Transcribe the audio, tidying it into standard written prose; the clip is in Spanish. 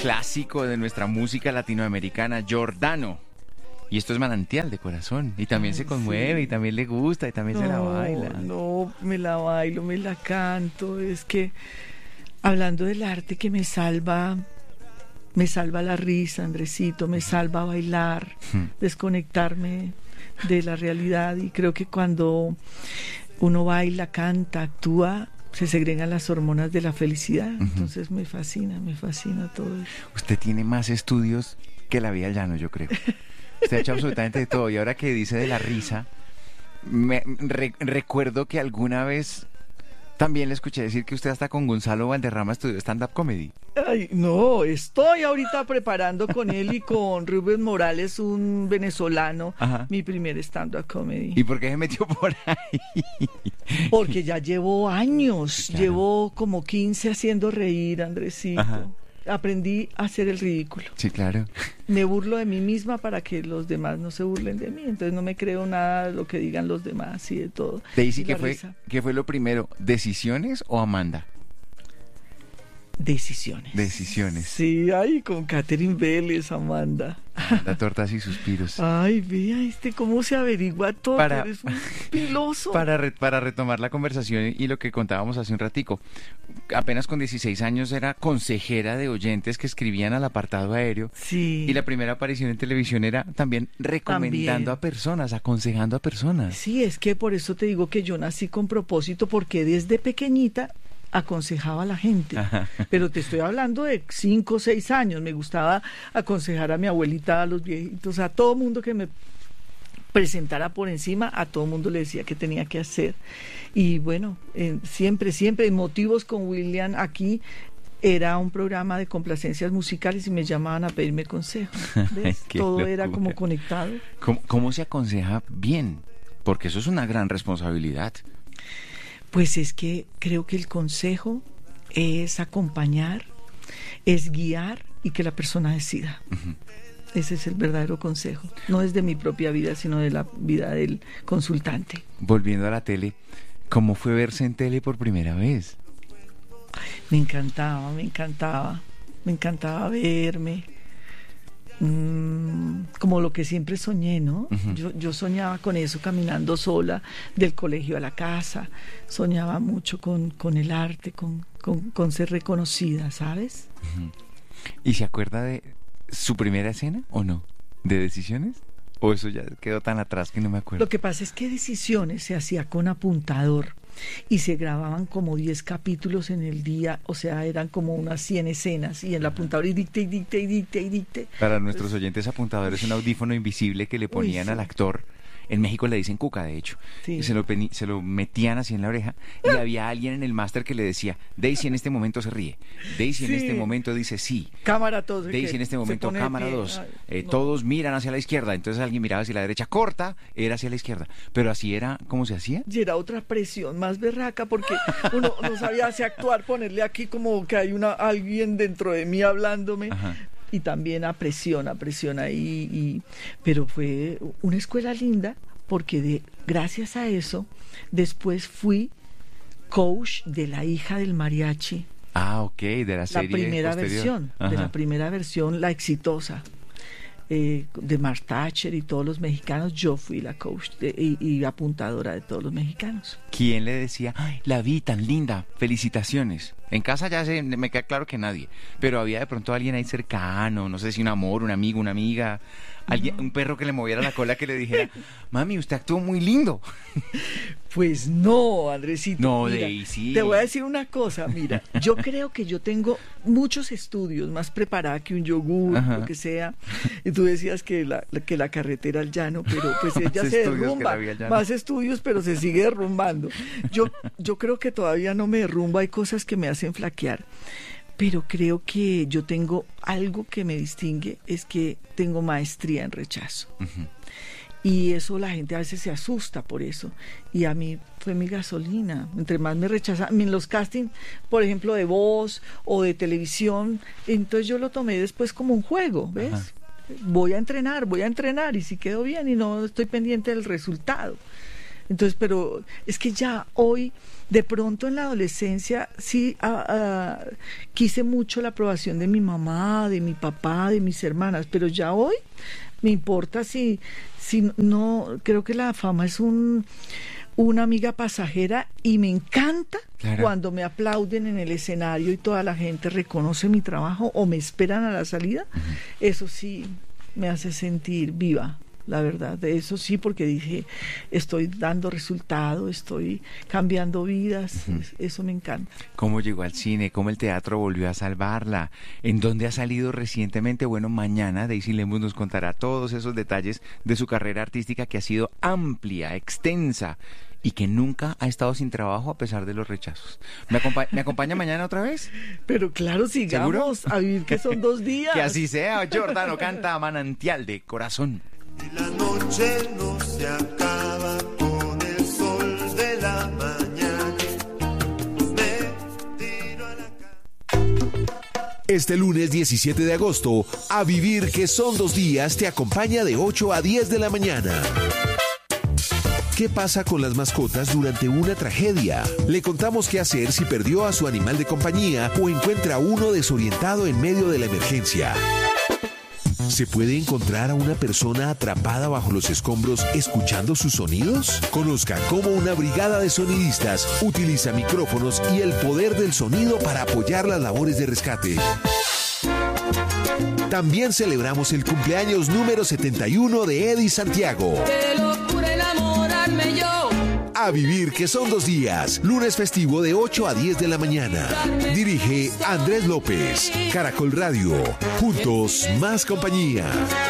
clásico de nuestra música latinoamericana, Giordano. Y esto es Manantial de Corazón. Y también se conmueve, sí. y también le gusta, y también se la baila. No, me la bailo, me la canto. Es que hablando del arte que me salva la risa, Andresito, me salva bailar, desconectarme de la realidad. Y creo que cuando uno baila, canta, actúa, se segregan las hormonas de la felicidad. Entonces me fascina todo eso. Usted tiene más estudios que la vida al llano, yo creo. Usted ha hecho absolutamente de todo. Y ahora que dice de la risa, recuerdo que alguna vez también le escuché decir que usted hasta con Gonzalo Valderrama estudió stand-up comedy. Ay, no, estoy ahorita preparando con él y con Rubén Morales, un venezolano, mi primer stand-up comedy. ¿Y por qué se metió por ahí? Porque ya llevo años, Claro. llevo como 15 haciendo reír, Andresito. Ajá. Aprendí a hacer el ridículo. Sí, claro. Me burlo de mí misma para que los demás no se burlen de mí. Entonces no me creo nada de lo que digan los demás y de todo. Daisy, Y la risa. ¿qué fue lo primero? ¿Decisiones o Amanda? Decisiones. Decisiones. Sí, ay, con Catherine Vélez, Amanda. La tortas y suspiros. Ay, vea cómo se averigua todo. Eres un piloso. Para retomar la conversación y lo que contábamos hace un ratico, apenas con 16 años era consejera de oyentes que escribían al apartado aéreo. Sí. Y la primera aparición en televisión era también recomendando a personas, aconsejando a personas. Sí, es que por eso te digo que yo nací con propósito, porque desde pequeñita aconsejaba a la gente. Pero te estoy hablando de 5 o 6 años. Me gustaba aconsejar a mi abuelita, a los viejitos, a todo mundo que me presentara por encima, a todo mundo le decía qué tenía que hacer. Y bueno, siempre, en Motivos con William, aquí era un programa de complacencias musicales y me llamaban a pedirme consejos. ¿Ves? Todo locura. era como conectado. ¿Cómo se aconseja bien? Porque eso es una gran responsabilidad. Pues es que creo que el consejo es acompañar, es guiar y que la persona decida. Ese es el verdadero consejo. No es de mi propia vida, sino de la vida del consultante. Volviendo a la tele, ¿cómo fue verse en tele por primera vez? Me encantaba verme. Como lo que siempre soñé, ¿no? Yo soñaba con eso, caminando sola del colegio a la casa. Soñaba mucho con el arte, con ser reconocida, ¿sabes? ¿Y se acuerda de su primera escena o no? ¿De Decisiones? ¿O eso ya quedó tan atrás que no me acuerdo? Lo que pasa es que Decisiones se hacía con apuntador y se grababan como 10 capítulos en el día, o sea, eran como unas 100 escenas y el apuntador y dicte. Para nuestros oyentes, apuntador es un audífono invisible que le ponían sí. al actor. En México le dicen cuca, de hecho. Sí. Y se lo metían así en la oreja y había alguien en el máster que le decía, Daisy en este momento se ríe, Daisy en Sí. este momento dice sí, Cámara todos. Daisy en este momento cámara 2, no. todos miran hacia la izquierda, entonces alguien miraba hacia la derecha, corta, era hacia la izquierda. Pero así era, ¿cómo se hacía? Y era otra presión más berraca porque uno no sabía hacia actuar, ponerle aquí como que hay alguien dentro de mí hablándome. Ajá. Y también a presión ahí. Pero fue una escuela linda porque gracias a eso después fui coach de la hija del mariachi. Ah, ok, de la serie posterior. De la primera versión, la exitosa. De Mark Thatcher y todos los mexicanos, yo fui la coach y apuntadora de todos los mexicanos. ¿Quién le decía, ay, la vi tan linda, felicitaciones? En casa ya me queda claro que nadie, pero había de pronto alguien ahí cercano, no sé si un amor, un amigo, una amiga, alguien, un perro que le moviera la cola que le dijera, mami, usted actuó muy lindo. Pues no, Andresito. No, mira, Daisy. te voy a decir una cosa, mira, yo creo que yo tengo muchos estudios, más preparada que un yogur, lo que sea. Y tú decías que la carretera al llano, pero pues ella se derrumba. Más estudios, pero se sigue derrumbando. Yo creo que todavía no me derrumba, hay cosas que me hacen flaquear. Pero creo que yo tengo algo que me distingue, es que tengo maestría en rechazo. Y eso la gente a veces se asusta por eso. Y a mí fue mi gasolina. Entre más me rechazaban, en los castings, por ejemplo, de voz o de televisión, entonces yo lo tomé después como un juego, ¿ves? Ajá. Voy a entrenar y si quedo bien y no estoy pendiente del resultado. Entonces, pero es que ya hoy, de pronto en la adolescencia, sí quise mucho la aprobación de mi mamá, de mi papá, de mis hermanas, pero ya hoy me importa si no, creo que la fama es una amiga pasajera y me encanta cuando me aplauden en el escenario y toda la gente reconoce mi trabajo o me esperan a la salida. Eso sí me hace sentir viva, la verdad, de eso sí, porque dije, estoy dando resultado, estoy cambiando vidas, eso me encanta. ¿Cómo llegó al cine? ¿Cómo el teatro volvió a salvarla? ¿En dónde ha salido recientemente? Bueno, mañana Daisy Lemus nos contará todos esos detalles de su carrera artística, que ha sido amplia, extensa, y que nunca ha estado sin trabajo a pesar de los rechazos. ¿Me acompaña mañana otra vez? Pero claro, sigamos. ¿Seguro? A vivir que son 2 días. Que así sea. Giordano canta Manantial de Corazón. Y la noche no se acaba con el sol de la mañana. Me tiro a la Este lunes 17 de agosto, A Vivir que son 2 días te acompaña de 8 a 10 de la mañana. ¿Qué pasa con las mascotas durante una tragedia? Le contamos qué hacer si perdió a su animal de compañía o encuentra uno desorientado en medio de la emergencia. ¿Se puede encontrar a una persona atrapada bajo los escombros escuchando sus sonidos? Conozca cómo una brigada de sonidistas utiliza micrófonos y el poder del sonido para apoyar las labores de rescate. También celebramos el cumpleaños número 71 de Eddie Santiago. ¡Qué locura enamorarme yo! A Vivir que son 2 días, lunes festivo de 8 a 10 de la mañana. Dirige Andrés López, Caracol Radio. Juntos, más compañía.